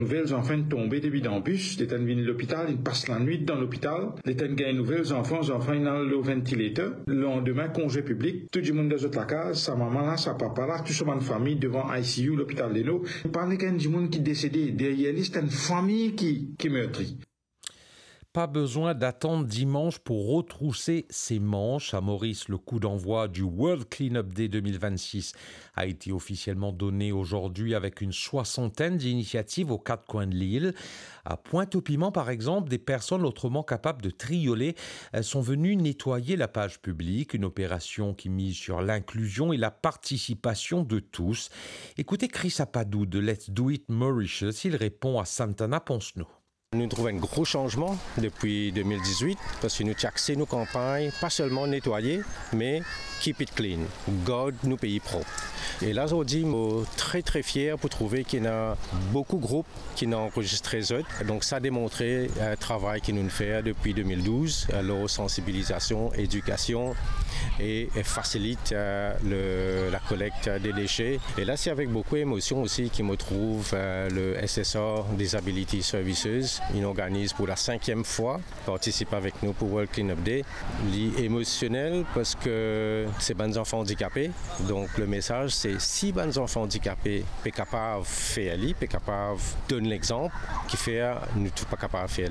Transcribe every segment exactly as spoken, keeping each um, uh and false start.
Nouvelles enfants tombés début d'embûche, les temps viennent à l'hôpital, ils passent la nuit dans l'hôpital, les temps gagnent nouvelles enfants, les enfants ils dans le ventilateur, le lendemain congé public, tout le monde dans la case, sa maman là, sa papa là, tout le monde famille devant I C U, l'hôpital de nous. Parlez quand du monde qui est décédé, derrière lui, c'est une famille qui, qui meurtrit. Pas besoin d'attendre dimanche pour retrousser ses manches. À Maurice, le coup d'envoi du World Cleanup Day deux mille vingt-six a été officiellement donné aujourd'hui avec une soixantaine d'initiatives aux quatre coins de l'île. À Pointe-au-Piment, par exemple, des personnes autrement capables de trioler sont venues nettoyer la page publique, une opération qui mise sur l'inclusion et la participation de tous. Écoutez Chris Apadou de Let's Do It Mauritius, il répond à Santana Ponsno. Nous trouvons un gros changement depuis deux mille dix-huit parce que nous avons axé nos campagnes, pas seulement nettoyer, mais keep it clean, garde nos pays propres. Et là, aujourd'hui, nous sommes très très fiers pour trouver qu'il y a beaucoup de groupes qui ont enregistré ça. Donc ça a démontré le travail que nous faisons depuis deux mille douze, la sensibilisation, éducation et, et facilite euh, le, la collecte des déchets. Et là, c'est avec beaucoup d'émotion aussi que me trouve euh, le S S R Disability Services. Il organise pour la cinquième fois, participe avec nous pour World Cleanup Day. Il est émotionnel parce que c'est des enfants handicapés. Donc le message, c'est si les enfants handicapés sont capables de faire, sont capables de donner l'exemple, qui fait, nous ne sommes pas capables de faire.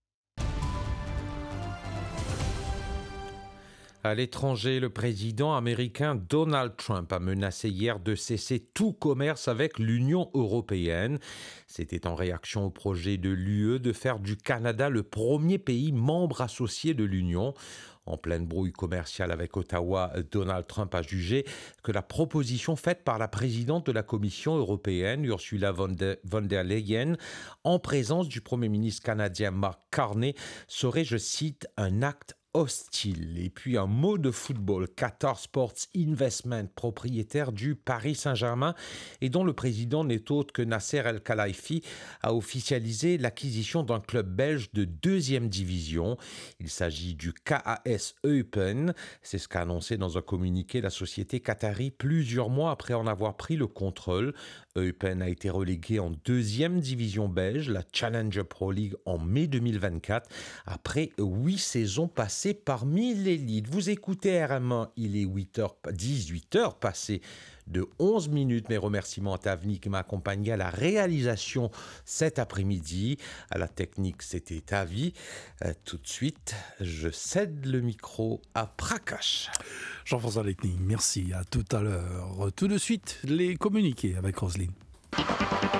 À l'étranger, le président américain Donald Trump a menacé hier de cesser tout commerce avec l'Union européenne. C'était en réaction au projet de l'U E de faire du Canada le premier pays membre associé de l'Union. En pleine brouille commerciale avec Ottawa, Donald Trump a jugé que la proposition faite par la présidente de la Commission européenne, Ursula von der, von der Leyen, en présence du Premier ministre canadien Mark Carney, serait, je cite, un acte hostile. Et puis un mot de football. Qatar Sports Investment, propriétaire du Paris Saint-Germain et dont le président n'est autre que Nasser El-Khelaifi, a officialisé l'acquisition d'un club belge de deuxième division. Il s'agit du K A S Eupen. C'est ce qu'a annoncé dans un communiqué la société qatari plusieurs mois après en avoir pris le contrôle. Eupen a été relégué en deuxième division belge, la Challenger Pro League, en mai deux mille vingt-quatre, après huit saisons passées parmi l'élite. Vous écoutez R M un, il est huit heures, dix-huit heures passées de onze minutes. Mes remerciements à Tavni qui m'a accompagné à la réalisation cet après-midi. À la technique, c'était Tavi. Euh, tout de suite, je cède le micro à Prakash. Jean-François Letning, merci. À tout à l'heure. Tout de suite, les communiqués avec Roselyne.